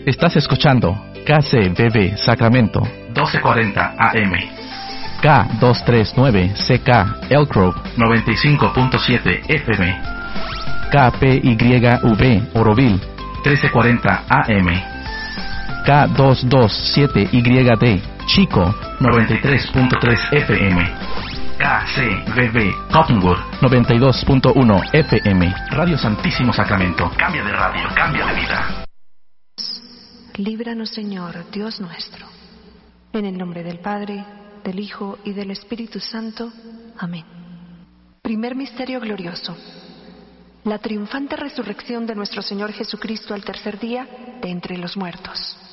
Estás escuchando KCBB Sacramento 1240 AM, K239CK Elk Grove 95.7 FM, KPYV Oroville 1340 AM, K227YD Chico 93.3 FM, KCBB Cottonwood 92.1 FM. Radio Santísimo Sacramento. Cambia de radio, cambia de vida. Líbranos, Señor, Dios nuestro. En el nombre del Padre, del Hijo y del Espíritu Santo. Amén. Primer misterio glorioso: la triunfante resurrección de nuestro Señor Jesucristo al tercer día de entre los muertos.